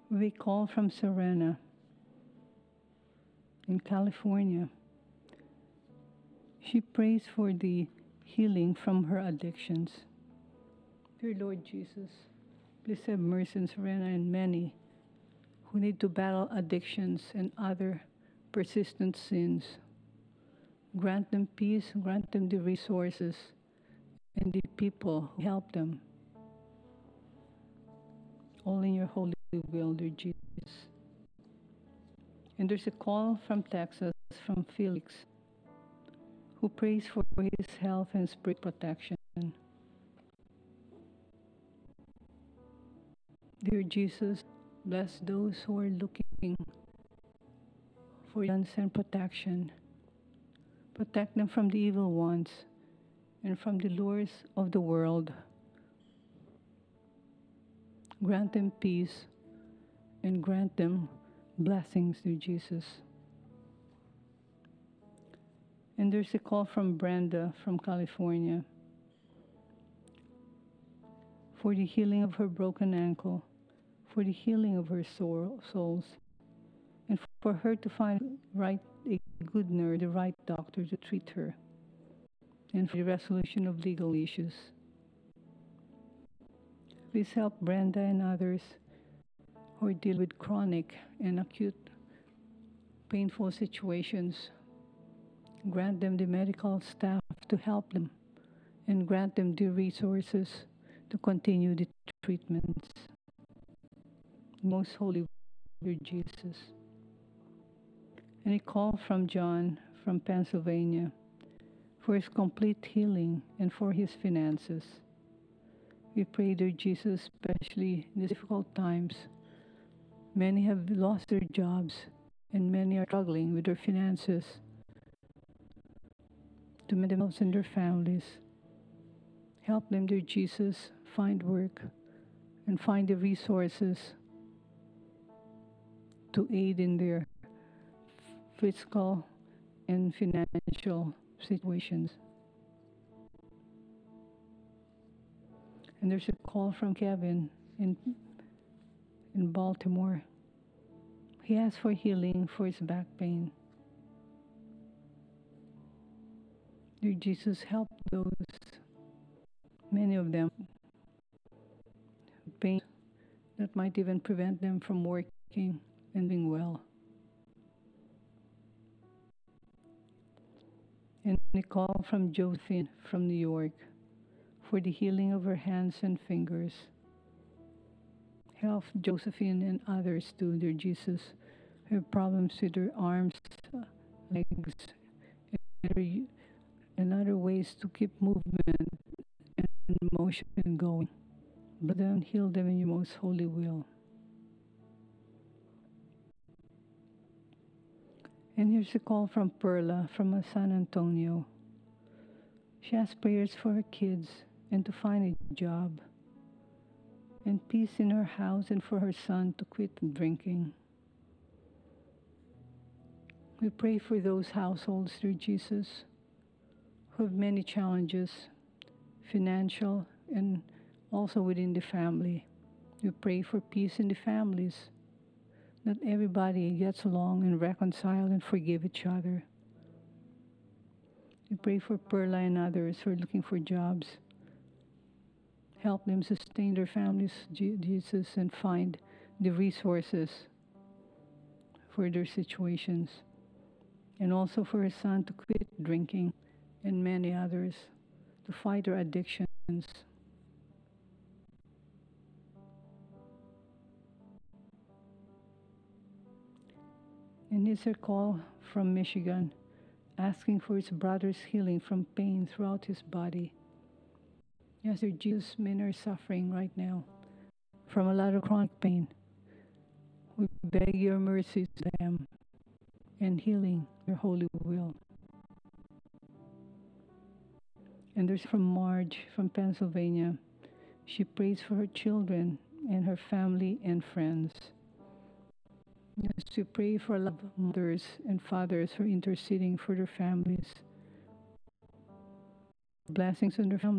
We call from Serena in California. She prays for the healing from her addictions. Dear Lord Jesus, please have mercy on Serena and many who need to battle addictions and other persistent sins. Grant them peace, grant them the resources and the people who help them. All in your holy will, dear Jesus. And there's a call from Texas from Felix, who prays for his health and spirit protection. Dear Jesus, bless those who are looking for guidance and protection. Protect them from the evil ones and from the lures of the world. Grant them peace and grant them blessings, dear Jesus. And there's a call from Brenda from California for the healing of her broken ankle, for the healing of her souls, and for her to find a good nurse, the right doctor to treat her, and for the resolution of legal issues. Please help Brenda and others who deal with chronic and acute painful situations. Grant them the medical staff to help them and grant them the resources to continue the treatments. Most Holy Lord Jesus. And a call from John from Pennsylvania for his complete healing and for his finances. We pray, dear Jesus, especially in these difficult times. Many have lost their jobs and many are struggling with their finances to meet themselves and their families. Help them, dear Jesus, find work and find the resources to aid in their fiscal and financial situations. And there's a call from Kevin in Baltimore. He asks for healing for his back pain. Dear Jesus, help those, many of them, pain that might even prevent them from working and being well. And a call from Josephine from New York for the healing of her hands and fingers. Help Josephine and others too, dear Jesus, who have problems with their arms, legs, and other ways to keep movement and motion going. Bless them and heal them in your most holy will. And here's a call from Perla from San Antonio. She has prayers for her kids and to find a job, and peace in her house and for her son to quit drinking. We pray for those households, dear Jesus, who have many challenges, financial and also within the family. We pray for peace in the families, that everybody gets along and reconcile and forgive each other. We pray for Perla and others who are looking for jobs. Help them sustain their families, Jesus, and find the resources for their situations. And also for her son to quit drinking and many others to fight their addictions. And here's a call from Michigan, asking for his brother's healing from pain throughout his body. Yes, dear Jesus, men are suffering right now from a lot of chronic pain. We beg your mercy to them and healing your holy will. And there's from Marge from Pennsylvania. She prays for her children and her family and friends. Yes, we pray for love mothers and fathers who are interceding for their families. Blessings on their families.